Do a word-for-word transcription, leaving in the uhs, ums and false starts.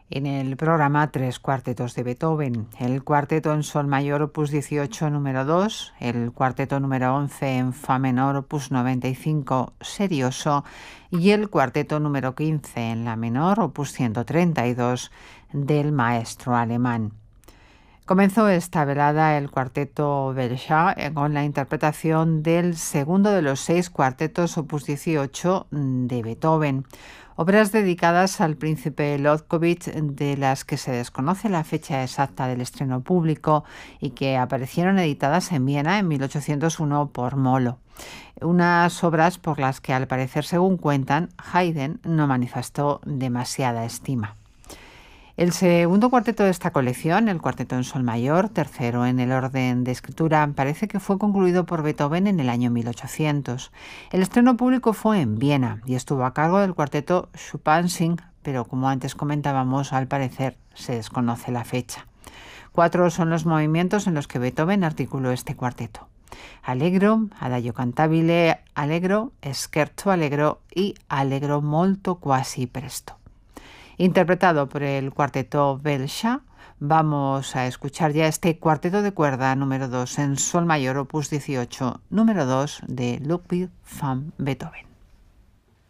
En el programa tres cuartetos de Beethoven, el cuarteto en sol mayor opus dieciocho número dos, el cuarteto número once en fa menor opus noventa y cinco serioso y el cuarteto número quince en la menor opus ciento treinta y dos del maestro alemán. Comenzó esta velada el cuarteto Bellscha con la interpretación del segundo de los seis cuartetos opus dieciocho de Beethoven, obras dedicadas al príncipe Lobkowitz, de las que se desconoce la fecha exacta del estreno público y que aparecieron editadas en Viena en mil ochocientos uno por Molo. Unas obras por las que, al parecer, según cuentan, Haydn no manifestó demasiada estima. El segundo cuarteto de esta colección, el cuarteto en sol mayor, tercero en el orden de escritura, parece que fue concluido por Beethoven en el año mil ochocientos. El estreno público fue en Viena y estuvo a cargo del cuarteto Schuppanzing, pero como antes comentábamos, al parecer se desconoce la fecha. Cuatro son los movimientos en los que Beethoven articuló este cuarteto: Allegro, Adagio cantabile, Allegro, Scherzo allegro y Allegro molto quasi presto. Interpretado por el cuarteto Bellscha, vamos a escuchar ya este cuarteto de cuerda número dos en sol mayor opus dieciocho número dos de Ludwig van Beethoven.